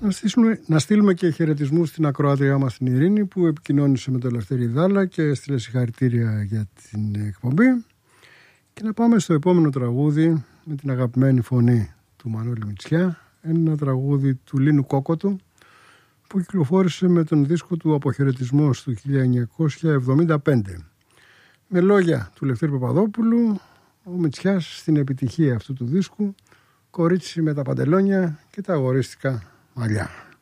Να στείλουμε και χαιρετισμούς στην ακροάτριά μας την Ειρήνη, που επικοινώνησε με το Ελευθέρη Δάλα και έστειλε συγχαρητήρια για την εκπομπή. Και να πάμε στο επόμενο τραγούδι με την αγαπημένη φωνή του Μανώλη Μητσιά, ένα τραγούδι του Λίνου Κόκοτου που κυκλοφόρησε με τον δίσκο του Αποχαιρετισμός του 1975. Με λόγια του Λευτέρη Παπαδόπουλου, ο Μητσιάς στην επιτυχία αυτού του δίσκου, κορίτσι με τα παντελόνια και τα αγορίστικα μαλλιά.